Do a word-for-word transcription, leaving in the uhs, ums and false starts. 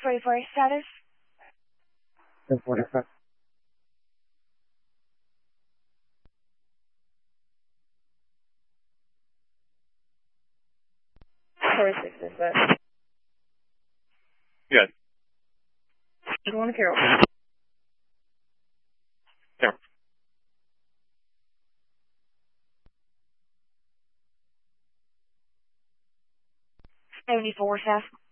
forty-four status. ten forty-five. forty-six is that. Good. Going to Carroll. Carroll. seventy-four, Seth.